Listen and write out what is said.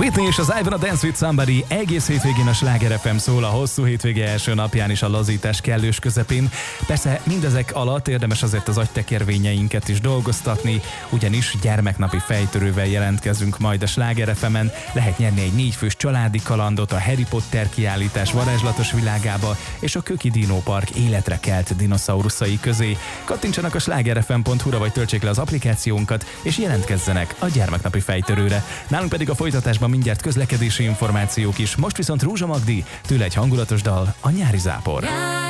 Whitney és az Ivan a Dance with Somebody egész hétvégén a Sláger FM szól, a hosszú hétvége első napján is a lazítás kellős közepén. Persze mindezek alatt érdemes azért az agytekervényeinket is dolgoztatni, ugyanis gyermeknapi fejtörővel jelentkezünk majd a Sláger FM-en. Lehet nyerni egy 4 fős családi kalandot a Harry Potter kiállítás varázslatos világába és a Köki Dinópark életre kelt dinoszauruszai közé. Kattintsanak a slágerfm.hu-ra vagy töltsék le az applikációnkat és jelentkezzenek a gyermeknapi fejtörőre. Nálunk pedig a folytatásban mindjárt közlekedési információk is. Most viszont Rózsa Magdi, tőle egy hangulatos dal, a Nyári zápor.